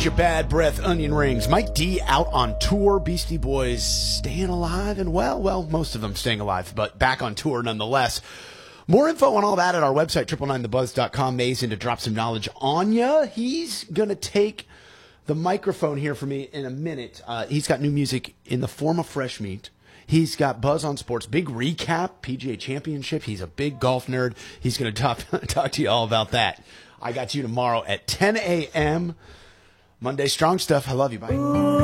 Your Bad Breath Onion Rings. Mike D out on tour. Beastie Boys staying alive and well, most of them staying alive, but back on tour nonetheless. More info on all that at our website, 999thebuzz.com. Mason to drop some knowledge on ya. He's going to take the microphone here for me in a minute. He's got new music in the form of Fresh Meat. He's got Buzz on Sports, big recap, PGA Championship. He's a big golf nerd. He's going to talk to you all about that. I got you tomorrow at 10 a.m. Monday, strong stuff. I love you. Bye.